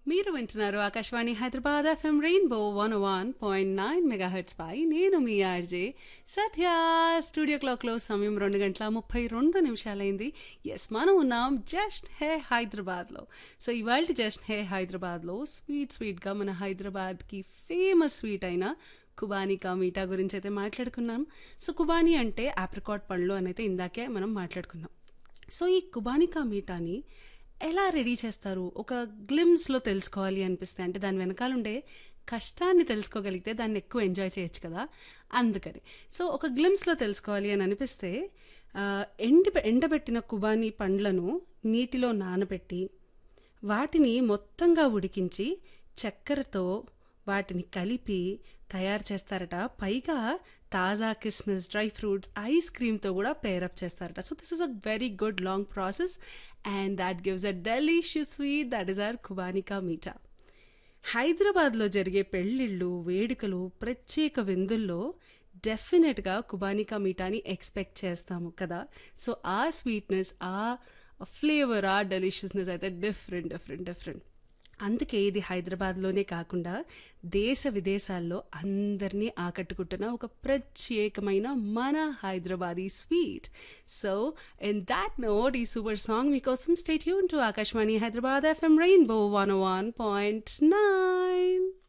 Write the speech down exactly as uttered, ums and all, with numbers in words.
మీరు వింటున్నారు Akashvani Hyderabad FM rainbow one one point nine megahertz పై నేను మీ ఆర్జే సత్య. స్టూడియో క్లాక్లో సమయం రెండు గంటల ముప్పై రెండు నిమిషాలైంది. ఎస్, మనం ఉన్నాం జస్ట్ హే హైదరాబాద్లో. సో ఇవాళ జస్ట్ హే హైదరాబాద్లో స్వీట్ స్వీట్గా మన హైదరాబాద్కి ఫేమస్ స్వీట్ అయిన కుబానీ కా మీఠా గురించి అయితే మాట్లాడుకున్నాం. సో కుబానీ అంటే ఆప్రికాట్ పండ్లు అని అయితే ఇందాకే మనం మాట్లాడుకున్నాం. సో ఈ కుబానీ కా మీఠాని ఎలా రెడీ చేస్తారు ఒక గ్లిమ్స్లో తెలుసుకోవాలి అనిపిస్తే, అంటే దాని వెనకాలండే కష్టాన్ని తెలుసుకోగలిగితే దాన్ని ఎక్కువ ఎంజాయ్ చేయొచ్చు కదా, అందుకని. సో ఒక గ్లిమ్స్లో తెలుసుకోవాలి అని అనిపిస్తే ఆ, ఎండి ఎండబెట్టిన కుబానీ పండ్లను నీటిలో నానబెట్టి వాటిని మొత్తంగా ఉడికించి చక్కెరతో వాటిని కలిపి తయారు చేస్తారట. పైగా తాజా కిస్మిస్, డ్రై ఫ్రూట్స్, ఐస్ క్రీమ్తో కూడా పేరప్ చేస్తారట. So this is a very good long process and that gives a delicious sweet, that is our khubani ka meetha. హైదరాబాద్లో జరిగే పెళ్ళిళ్ళు, వేడుకలు, ప్రత్యేక విందుల్లో డెఫినెట్గా కుబానీ కా మీఠాని ఎక్స్పెక్ట్ చేస్తాము కదా. సో ఆ స్వీట్నెస్, ఆ ఫ్లేవర్, ఆ డెలిషియస్నెస్ అయితే డిఫరెంట్ డిఫరెంట్ డిఫరెంట్ అందుకే ఇది హైదరాబాద్లోనే కాకుండా దేశ విదేశాల్లో అందరినీ ఆకట్టుకుంటున్న ఒక ప్రత్యేకమైన మన Hyderabadi sweet. So in that note ఈ సూపర్ సాంగ్ మీకోసం. Stay tune to Akashvani Hyderabad FM rainbow one one point nine.